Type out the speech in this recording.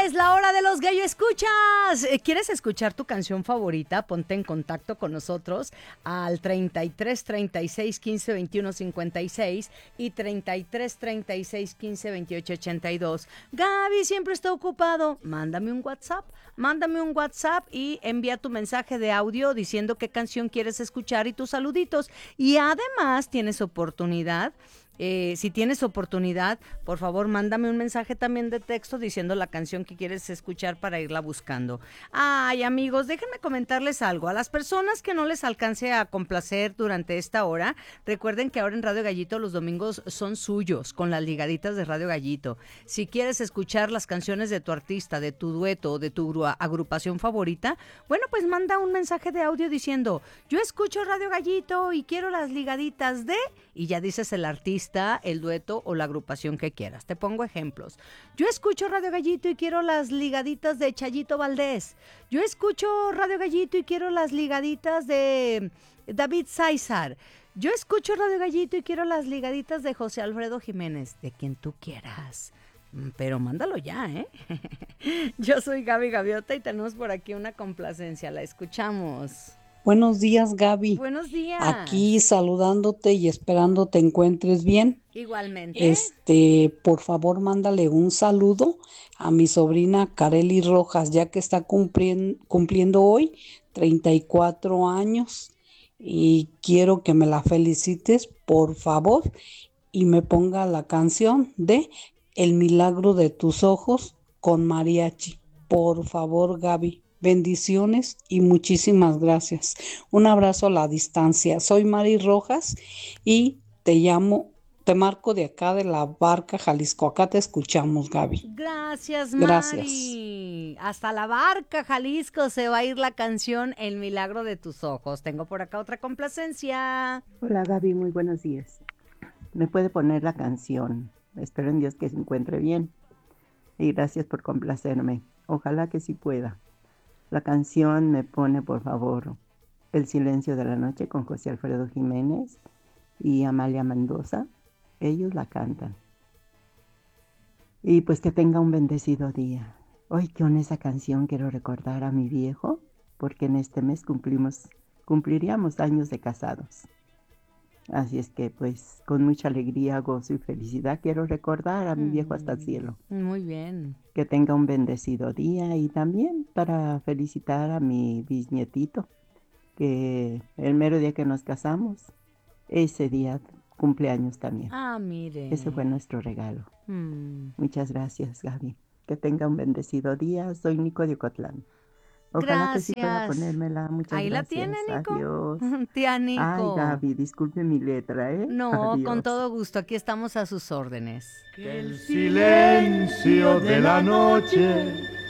es la hora de los gallo escuchas. ¿Quieres escuchar tu canción favorita? Ponte en contacto con nosotros al 33 36 15 21 56 y 33 36 15 28 82. Gaby siempre está ocupado. Mándame un WhatsApp y envía tu mensaje de audio diciendo qué canción quieres escuchar y tus saluditos. Y además tienes oportunidad. Si tienes oportunidad, por favor, mándame un mensaje también de texto diciendo la canción que quieres escuchar para irla buscando. Ay, amigos, déjenme comentarles algo. A las personas que no les alcance a complacer durante esta hora, recuerden que ahora en Radio Gallito los domingos son suyos, con las ligaditas de Radio Gallito. Si quieres escuchar las canciones de tu artista, de tu dueto, de tu agrupación favorita, bueno, pues manda un mensaje de audio diciendo, yo escucho Radio Gallito y quiero las ligaditas de... Y ya dices el artista, el dueto o la agrupación que quieras. Te pongo ejemplos. Yo escucho Radio Gallito y quiero las ligaditas de Chayito Valdés. Yo escucho Radio Gallito y quiero las ligaditas de David César. Yo escucho Radio Gallito y quiero las ligaditas de José Alfredo Jiménez. De quien tú quieras. Pero mándalo ya, ¿eh? Yo soy Gaby Gaviota y tenemos por aquí una complacencia. La escuchamos. Buenos días, Gaby. Buenos días. Aquí saludándote y esperando te encuentres bien. Igualmente. Por favor, mándale un saludo a mi sobrina Kareli Rojas, ya que está cumpliendo hoy 34 años y quiero que me la felicites, por favor, y me ponga la canción de El milagro de tus ojos con mariachi. Por favor, Gaby. Bendiciones y muchísimas gracias. Un abrazo a la distancia. Soy Mari Rojas y te marco de acá de La Barca, Jalisco. Acá te escuchamos, Gaby. Gracias, Mari. Gracias. Hasta La Barca, Jalisco, se va a ir la canción El milagro de tus ojos. Tengo por acá otra complacencia. Hola, Gaby, muy buenos días. ¿Me puede poner la canción? Espero en Dios que se encuentre bien. Y gracias por complacerme. Ojalá que sí pueda. La canción me pone, por favor, El silencio de la noche con José Alfredo Jiménez y Amalia Mendoza. Ellos la cantan. Y pues que tenga un bendecido día. Hoy con esa canción quiero recordar a mi viejo, porque en este mes cumpliríamos años de casados. Así es que pues con mucha alegría, gozo y felicidad quiero recordar a mi viejo hasta el cielo. Muy bien. Que tenga un bendecido día y también para felicitar a mi bisnietito, que el mero día que nos casamos, ese día cumpleaños también. Ah, mire. Ese fue nuestro regalo. Muchas gracias, Gaby. Que tenga un bendecido día. Soy Nico de Ocotlán. Ojalá que sí pueda ponérmela. Muchas Ahí gracias. Ahí la tiene, Nico. Adiós. Tía Nico. Ay, Gaby, disculpe mi letra, ¿eh? No, Adiós. con todo gusto. Aquí estamos a sus órdenes. Que el silencio de la noche